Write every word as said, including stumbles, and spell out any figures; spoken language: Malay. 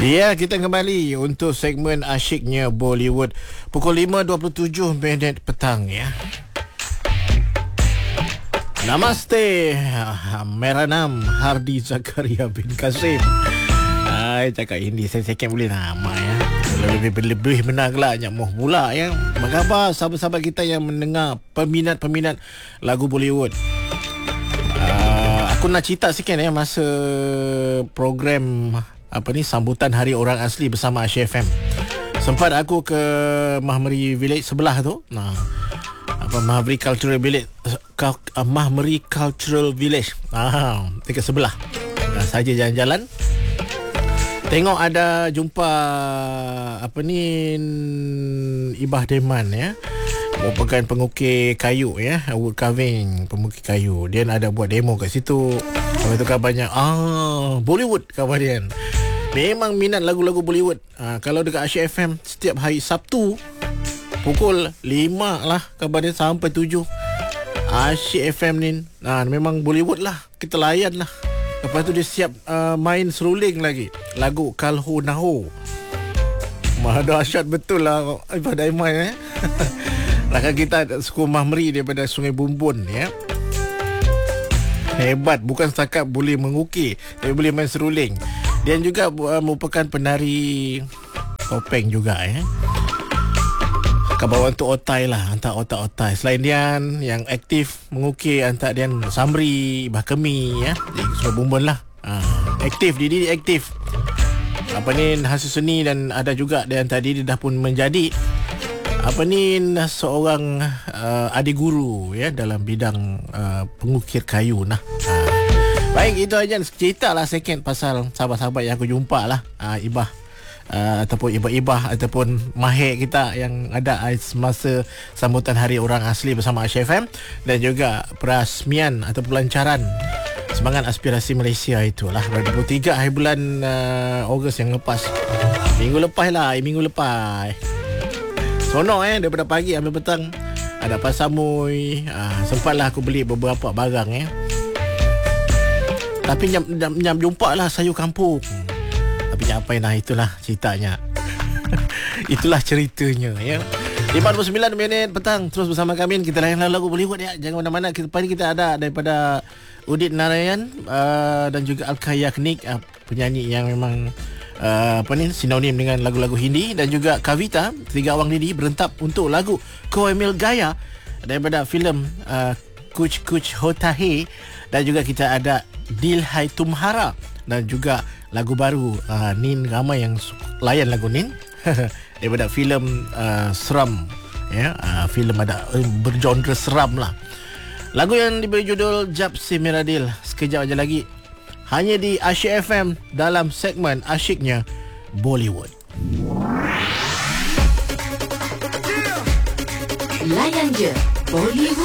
Ya, kita kembali untuk segmen asyiknya Bollywood pukul lima dua puluh tujuh minit petang ya. Namaste, Meranam Hardi Zakaria bin Kasim. Ay, cakap Hindi saya second boleh nama ya. Lebih-lebih menanglah nyamuh pula ya. Apa khabar sahabat-sahabat kita yang mendengar, peminat-peminat lagu Bollywood. Uh, aku nak cerita sikit ya masa program apa ni sambutan Hari Orang Asli bersama Asyik F M. Sempat aku ke Mahmeri Village sebelah tu. Nah, apa Mahmeri Cultural Village, uh, Mahmeri Cultural Village. Ah, dekat sebelah. Nah, saja jalan-jalan. Tengok ada jumpa apa ni Ibah Deman ya. Merupakan pengukir kayu ya, wood carving, pengukir kayu. Dia ada buat demo kat situ. Lepas tu kabarnya ah Bollywood kabar dia. Memang minat lagu-lagu Bollywood. Ha, kalau dekat Asyik F M setiap hari Sabtu pukul lima lah kabar dia sampai tujuh. Asyik F M ni ha, memang Bollywood lah. Kita layan lah. Lepas tu dia siap uh, main seruling lagi. Lagu Kalho Naho. Mah dahsyat betul lah Ibah Daiman eh. Rakan kita suku Mahmeri daripada Sungai Bumbun ya. Hebat, bukan setakat boleh mengukir, tapi boleh main seruling. Dia juga uh, merupakan penari topeng juga ya. Kabawan tu otai lah, hantar otak-otai. Selain dia yang aktif mengukir, hantar dia Samri, Ibah Kemi ya. Di Sungai Bumbun lah. Ha, aktif, dia, dia aktif. Apa ni hasil seni dan ada juga dia tadi dia dah pun menjadi apa ni seorang uh, adik guru ya dalam bidang uh, pengukir kayu nah. Uh, baik, itu aja cerita lah second pasal sahabat-sahabat yang aku jumpa lah uh, Ibah uh, ataupun Ibah-Ibah ataupun mahir kita yang ada semasa sambutan Hari Orang Asli bersama Asyik F M dan juga perasmian atau pelancaran Semangat Aspirasi Malaysia itulah dua puluh tiga hari bulan uh, Ogos yang lepas. Minggu lepas lah, minggu lepas. Sonok eh daripada pagi sampai petang ada pasamui. Ah, sempatlah aku beli beberapa barang eh. Tapi nyam, nyam, nyam jumpa lah sayur kampung. Tapi apa nah itulah ceritanya. Itulah ceritanya ya. lima puluh sembilan minit petang terus bersama kami kita layan lagu Bollywood ya. Jangan mana-mana. Kita pagi kita ada daripada Udit Narayan uh, dan juga Alka Yagnik, uh, penyanyi yang memang uh, apa ni sinonim dengan lagu-lagu Hindi, dan juga Kavita Tiga Awang Didi berentap untuk lagu Koi Mil Gaya daripada filem uh, Kuch Kuch Hota Hai, dan juga kita ada Dil Hai Tumhara dan juga lagu baru uh, Nin, ramai yang layan lagu Nin daripada filem uh, seram ya, uh, filem ada uh, bergenre seram lah. Lagu yang diberi judul Jab Se Mera Dil. Sekejap aja lagi hanya di Asyik F M dalam segmen Asyiknya Bollywood. Layan je Bollywood.